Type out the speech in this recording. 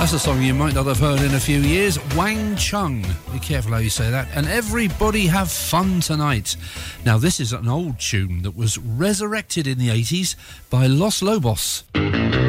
That's a song you might not have heard in a few years. Wang Chung. Be careful how you say that. And Everybody Have Fun Tonight. Now, this is an old tune that was resurrected in the 80s by Los Lobos.